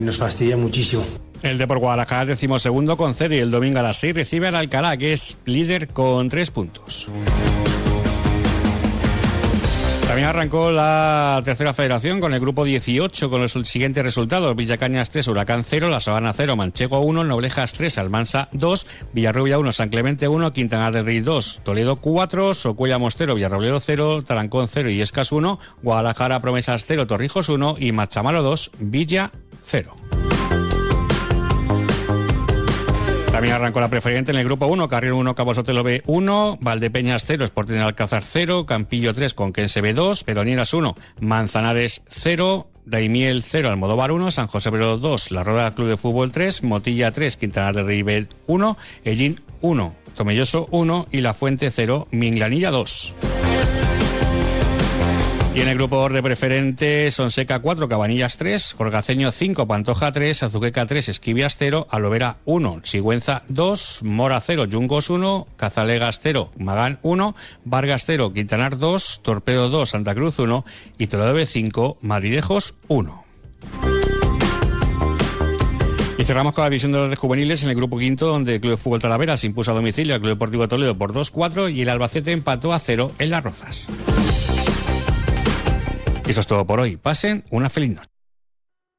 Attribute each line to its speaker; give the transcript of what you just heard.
Speaker 1: Nos fastidia muchísimo.
Speaker 2: El Depor Guadalajara 12º con 0 y el domingo a las 6 recibe al Alcalá, que es líder con 3 puntos. También arrancó la tercera federación con el grupo 18 con los siguientes resultados: Villacañas 3, Huracán 0, La Sabana 0, Manchego 1, Noblejas 3, Almansa 2, Villarrubia 1, San Clemente 1, Quintana del Rey 2, Toledo 4, Socuellamos 0, Villarrobledo 0, Tarancón 0 y Escas 1, Guadalajara Promesas 0, Torrijos 1 y Machamalo 2, Villa 0. También arrancó la preferente en el grupo 1, Carrión 1, Cabo Sotelo B 1, Valdepeñas 0, Sporting de Alcázar 0, Campillo 3, Conquense B 2, Peronieras 1, Manzanares 0, Daimiel 0, Almodóvar 1, San José Obrero 2, La Roda Club de Fútbol 3, Motilla 3, Quintana del Rey B 1, Ellín 1, Tomelloso 1 y La Fuente 0, Minglanilla 2. Y en el grupo de preferente, Sonseca 4, Cabanillas 3, Orgaceño 5, Pantoja 3, Azuqueca 3, Esquivias 0, Alovera 1, Sigüenza 2, Mora 0, Yungos 1, Cazalegas 0, Magán 1, Vargas 0, Quintanar 2, Torpedo 2, Santa Cruz 1 y Toledo B 5, Madridejos 1. Y cerramos con la división de los juveniles en el grupo quinto, donde el Club de Fútbol Talavera se impuso a domicilio al Club Deportivo Toledo por 2-4 y el Albacete empató a 0 en Las Rozas. Y eso es todo por hoy. Pasen una feliz noche.